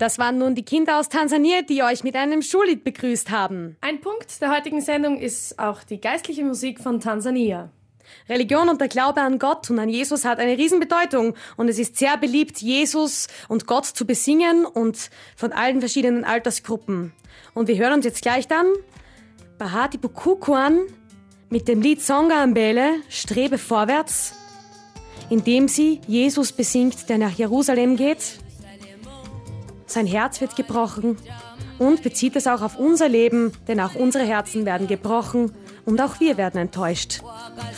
Das waren nun die Kinder aus Tansania, die euch mit einem Schullied begrüßt haben. Ein Punkt der heutigen Sendung ist auch die geistliche Musik von Tansania. Religion und der Glaube an Gott und an Jesus hat eine Riesenbedeutung und es ist sehr beliebt, Jesus und Gott zu besingen und von allen verschiedenen Altersgruppen. Und wir hören uns jetzt gleich dann Bahati Bukuku mit dem Lied Songa Mbele, Strebe vorwärts, in dem sie Jesus besingt, der nach Jerusalem geht. Sein Herz wird gebrochen und bezieht es auch auf unser Leben, denn auch unsere Herzen werden gebrochen und auch wir werden enttäuscht.